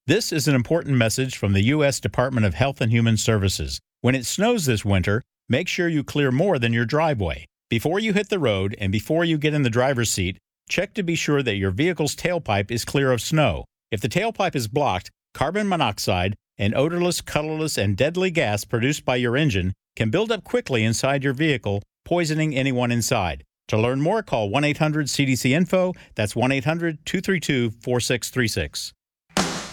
This is an important message from the U.S. Department of Health and Human Services. When it snows this winter, make sure you clear more than your driveway. Before you hit the road and before you get in the driver's seat, check to be sure that your vehicle's tailpipe is clear of snow. If the tailpipe is blocked, carbon monoxide, an odorless, colorless, and deadly gas produced by your engine can build up quickly inside your vehicle, poisoning anyone inside. To learn more, call 1-800-CDC-INFO. That's 1-800-232-4636.